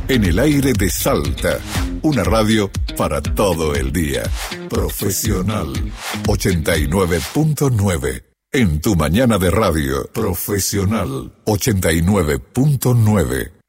En el aire de Salta, una radio para todo el día. Profesional 89.9. En tu mañana de radio. Profesional 89.9.